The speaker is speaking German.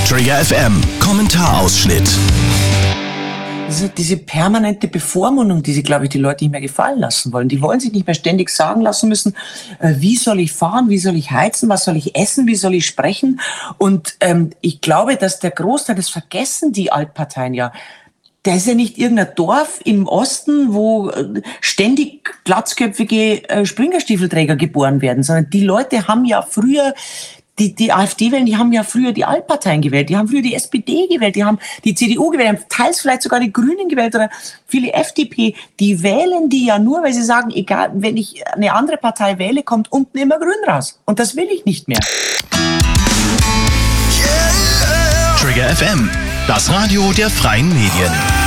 Trigger FM Kommentarausschnitt. Diese permanente Bevormundung, die glaube ich, die Leute nicht mehr gefallen lassen wollen. Die wollen sich nicht mehr ständig sagen lassen müssen, wie soll ich fahren, wie soll ich heizen, was soll ich essen, wie soll ich sprechen. Und ich glaube, dass der Großteil, das vergessen die Altparteien ja. Der ist ja nicht irgendein Dorf im Osten, wo ständig glatzköpfige Springerstiefelträger geboren werden, sondern die Leute haben ja früher die AfD-Wähler, die haben ja früher die Altparteien gewählt, die haben früher die SPD gewählt, die haben die CDU gewählt, die haben teils vielleicht sogar die Grünen gewählt oder viele FDP. Die wählen die ja nur, weil sie sagen, egal, wenn ich eine andere Partei wähle, kommt unten immer Grün raus. Und das will ich nicht mehr. Trigger FM, das Radio der freien Medien.